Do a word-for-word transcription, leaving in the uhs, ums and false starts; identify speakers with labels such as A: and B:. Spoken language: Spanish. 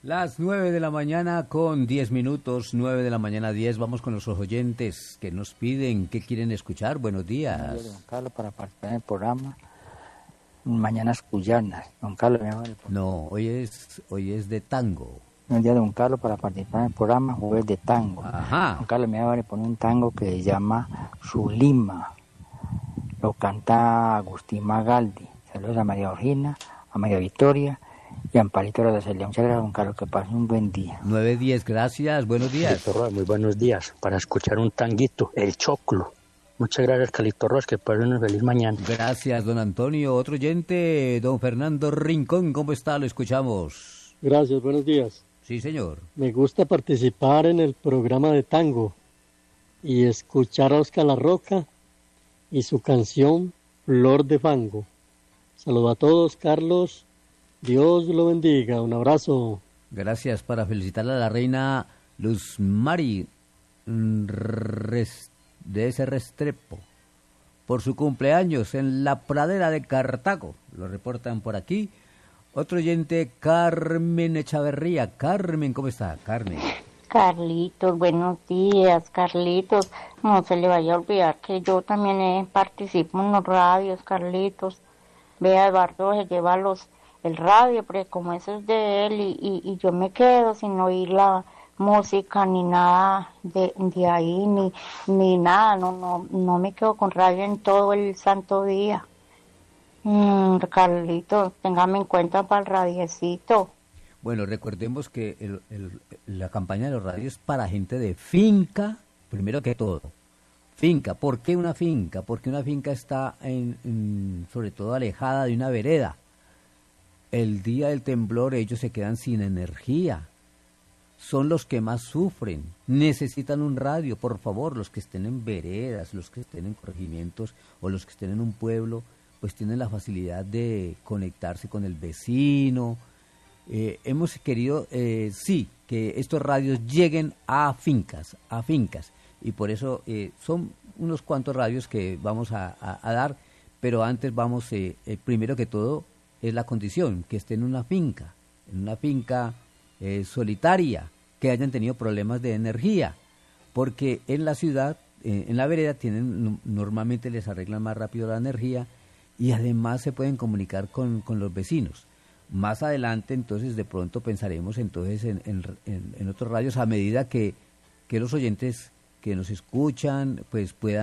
A: Las nueve de la mañana con diez minutos, nueve de la mañana diez, vamos con los oyentes que nos piden, que quieren escuchar. Buenos días.
B: Buenos días, don Carlos, para participar en el programa Mañanas Cuyanas. Don Carlos, me llama el programa.
A: No, hoy es, hoy es de tango.
B: Buenos días, don Carlos, para participar en el programa Jueves de Tango.
A: Ajá.
B: Don Carlos, me va a poner un tango que se llama Zulima. Lo canta Agustín Magaldi. Saludos a María Orgina, a María Victoria y a Amparito de la Celia. Muchas gracias, don Carlos, que pasen un buen día.
A: nueve diez, gracias, buenos días.
C: Calito Roa, muy buenos días, para escuchar un tanguito, El Choclo. Muchas gracias, Calito Roa, que pasen una feliz mañana.
A: Gracias, don Antonio. Otro oyente, don Fernando Rincón, ¿cómo está? Lo escuchamos.
D: Gracias, buenos días.
A: Sí, señor.
D: Me gusta participar en el programa de tango y escuchar a Oscar La Roca y su canción Flor de Fango. Saludos a todos, Carlos. Dios lo bendiga. Un abrazo.
A: Gracias, para felicitarle a la reina Luz Mari Res, de ese Restrepo por su cumpleaños en la pradera de Cartago. Lo reportan por aquí. Otro oyente, Carmen Echaverría. Carmen, ¿cómo está? Carmen.
E: Carlitos, buenos días, Carlitos. No se le vaya a olvidar que yo también eh, participo en los radios, Carlitos. Vea, Eduardo se lleva los, el radio, porque como eso es de él y, y, y yo me quedo sin oír la música ni nada de, de ahí, ni, ni nada, no, no, no me quedo con radio en todo el santo día. Mm, Carlitos, téngame en cuenta para el radiecito.
A: Bueno, recordemos que el, el, la campaña de los radios es para gente de finca, primero que todo. Finca, ¿por qué una finca? Porque una finca está en, en, sobre todo alejada de una vereda. El día del temblor ellos se quedan sin energía. Son los que más sufren. Necesitan un radio, por favor, los que estén en veredas, los que estén en corregimientos o los que estén en un pueblo, pues tienen la facilidad de conectarse con el vecino. Eh, hemos querido, eh, sí, que estos radios lleguen a fincas, a fincas. Y por eso eh, son unos cuantos radios que vamos a, a, a dar, pero antes vamos, eh, eh, primero que todo, es la condición, que esté en una finca, en una finca eh, solitaria, que hayan tenido problemas de energía, porque en la ciudad, eh, en la vereda, tienen normalmente les arreglan más rápido la energía y además se pueden comunicar con, con los vecinos. Más adelante, entonces, de pronto pensaremos entonces en, en, en, en otros radios a medida que, que los oyentes que nos escuchan pues puedan